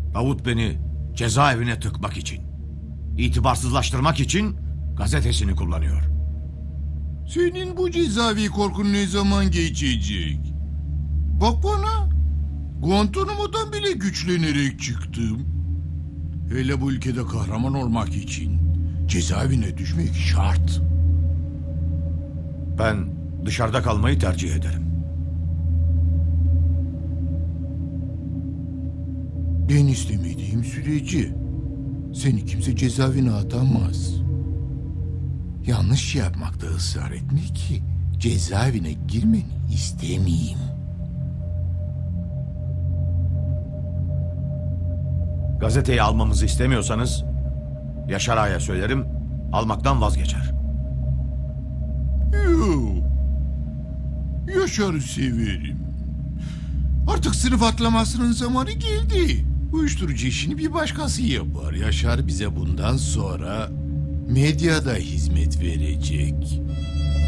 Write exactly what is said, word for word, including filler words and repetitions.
Davut beni cezaevine tıkmak için, itibarsızlaştırmak için gazetesini kullanıyor. Senin bu cezaevi korkun ne zaman geçecek? Bak bana, Guantanamo'dan bile güçlenerek çıktım. Hele bu ülkede kahraman olmak için cezaevine düşmek şart. Ben dışarıda kalmayı tercih ederim. Ben istemediğim sürece seni kimse cezaevine atamaz. Yanlış yapmakta ısrar etme ki cezaevine girmeni istemeyeyim. Gazeteyi almamızı istemiyorsanız Yaşar Ağa'ya söylerim, almaktan vazgeçer. Yok. Yaşar'ı severim. Artık sınıf atlamasının zamanı geldi. Uyuşturucu işini bir başkası yapar. Yaşar bize bundan sonra medyada hizmet verecek.